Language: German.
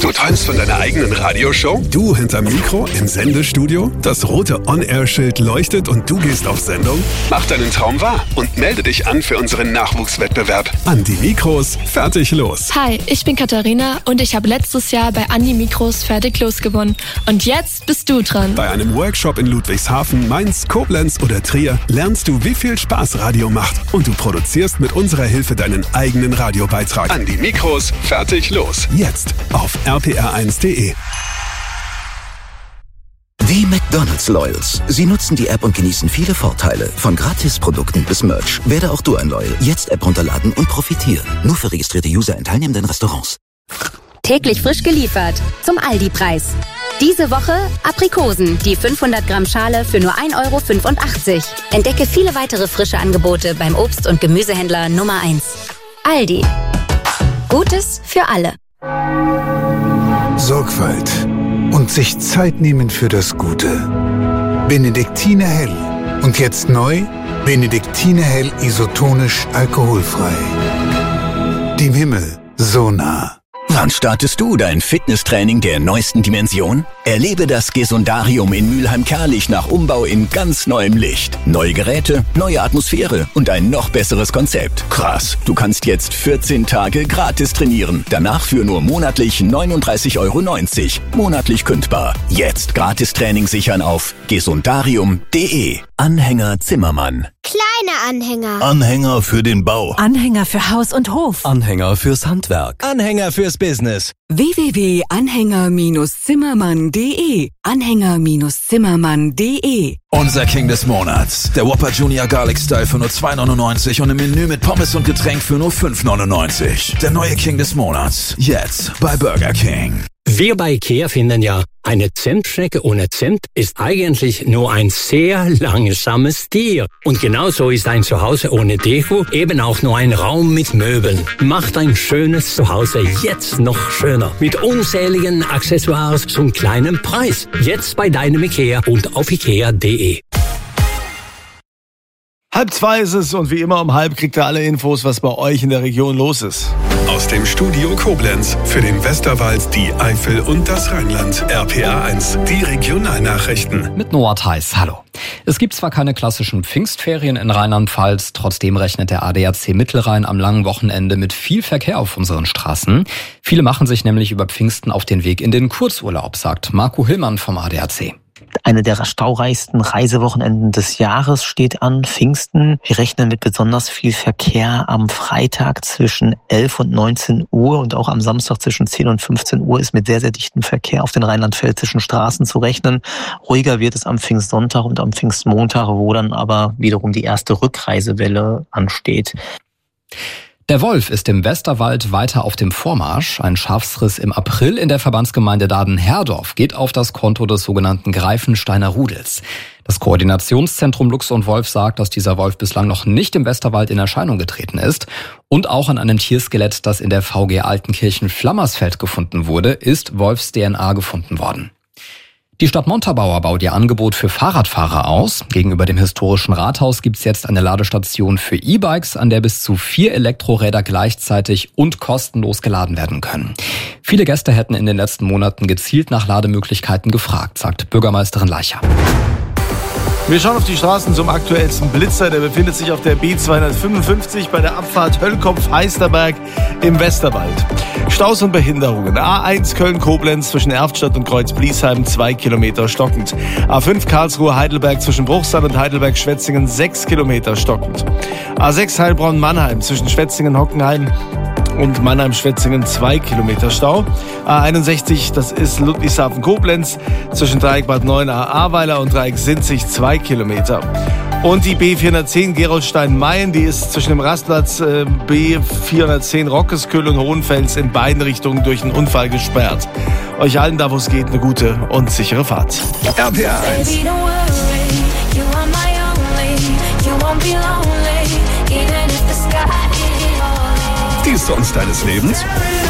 Du träumst von deiner eigenen Radioshow? Du hinterm Mikro im Sendestudio? Das rote On-Air-Schild leuchtet und du gehst auf Sendung? Mach deinen Traum wahr und melde dich an für unseren Nachwuchswettbewerb. An die Mikros, fertig, los. Hi, ich bin Katharina und ich habe letztes Jahr bei Andi Mikros fertig los gewonnen. Und jetzt bist du dran. Bei einem Workshop in Ludwigshafen, Mainz, Koblenz oder Trier lernst du, wie viel Spaß Radio macht. Und du produzierst mit unserer Hilfe deinen eigenen Radiobeitrag. An die Mikros, fertig, los. Jetzt auf rpr1.de. Die McDonald's Loyals. Sie nutzen die App und genießen viele Vorteile. Von Gratisprodukten bis Merch. Werde auch du ein Loyal. Jetzt App runterladen und profitieren. Nur für registrierte User in teilnehmenden Restaurants. Täglich frisch geliefert. Zum Aldi-Preis. Diese Woche Aprikosen, die 500 Gramm Schale für nur 1,85 €. Entdecke viele weitere frische Angebote beim Obst- und Gemüsehändler Nummer 1. Aldi. Gutes für alle. Sorgfalt und sich Zeit nehmen für das Gute. Benediktiner Hell. Und jetzt neu, Benediktiner Hell isotonisch alkoholfrei. Dem Himmel so nah. Wann startest du dein Fitnesstraining der neuesten Dimension? Erlebe das Gesundarium in Mülheim-Kärlich nach Umbau in ganz neuem Licht. Neue Geräte, neue Atmosphäre und ein noch besseres Konzept. Krass, du kannst jetzt 14 Tage gratis trainieren. Danach für nur monatlich 39,90 €. Monatlich kündbar. Jetzt Gratis-Training sichern auf gesundarium.de. Anhänger Zimmermann. Kleine Anhänger. Anhänger für den Bau. Anhänger für Haus und Hof. Anhänger fürs Handwerk. Anhänger fürs Business. www.anhänger-zimmermann.de. Anhänger-zimmermann.de. Unser King des Monats. Der Whopper Junior Garlic Style für nur 2,99 € und im Menü mit Pommes und Getränk für nur 5,99 €. Der neue King des Monats. Jetzt bei Burger King. Wir bei IKEA finden ja, eine Zimtschnecke ohne Zimt ist eigentlich nur ein sehr langsames Tier. Und genauso ist ein Zuhause ohne Deko eben auch nur ein Raum mit Möbeln. Macht ein schönes Zuhause jetzt noch schöner. Mit unzähligen Accessoires zum kleinen Preis. Jetzt bei deinem IKEA und auf ikea.de. 1:30 ist es und wie immer um 1:30 kriegt ihr alle Infos, was bei euch in der Region los ist. Aus dem Studio Koblenz für den Westerwald, die Eifel und das Rheinland. RPR1, die Regionalnachrichten. Mit Noah Theis, hallo. Es gibt zwar keine klassischen Pfingstferien in Rheinland-Pfalz, trotzdem rechnet der ADAC Mittelrhein am langen Wochenende mit viel Verkehr auf unseren Straßen. Viele machen sich nämlich über Pfingsten auf den Weg in den Kurzurlaub, sagt Marco Hillmann vom ADAC. Eine der staureichsten Reisewochenenden des Jahres steht an, Pfingsten. Wir rechnen mit besonders viel Verkehr am Freitag zwischen 11 und 19 Uhr und auch am Samstag zwischen 10 und 15 Uhr ist mit sehr, sehr dichtem Verkehr auf den rheinland-pfälzischen Straßen zu rechnen. Ruhiger wird es am Pfingstsonntag und am Pfingstmontag, wo dann aber wiederum die erste Rückreisewelle ansteht. Der Wolf ist im Westerwald weiter auf dem Vormarsch. Ein Schafsriss im April in der Verbandsgemeinde Daden-Herdorf geht auf das Konto des sogenannten Greifensteiner Rudels. Das Koordinationszentrum Luchs und Wolf sagt, dass dieser Wolf bislang noch nicht im Westerwald in Erscheinung getreten ist. Und auch an einem Tierskelett, das in der VG Altenkirchen-Flammersfeld gefunden wurde, ist Wolfs-DNA gefunden worden. Die Stadt Montabaur baut ihr Angebot für Fahrradfahrer aus. Gegenüber dem historischen Rathaus gibt's jetzt eine Ladestation für E-Bikes, an der bis zu 4 Elektroräder gleichzeitig und kostenlos geladen werden können. Viele Gäste hätten in den letzten Monaten gezielt nach Lademöglichkeiten gefragt, sagt Bürgermeisterin Leicher. Wir schauen auf die Straßen zum aktuellsten Blitzer. Der befindet sich auf der B255 bei der Abfahrt Höllkopf-Heisterberg im Westerwald. Staus und Behinderungen. A1 Köln-Koblenz zwischen Erftstadt und Kreuz-Bliesheim 2 Kilometer stockend. A5 Karlsruhe-Heidelberg zwischen Bruchsal und Heidelberg-Schwetzingen 6 Kilometer stockend. A6 Heilbronn-Mannheim zwischen Schwetzingen-Hockenheim und Mannheim-Schwetzingen 2 Kilometer Stau. A61, das ist Ludwigshafen-Koblenz zwischen Dreieck Bad Neuenahr-Ahrweiler und Dreieck Sinzig 2 Kilometer. Und die B410 Gerolstein-Mayen, die ist zwischen dem Rastplatz B410 Rockesküll und Hohenfels in beiden Richtungen durch einen Unfall gesperrt. Euch allen da, wo es geht, eine gute und sichere Fahrt. RPR1. Die Songs deines Lebens?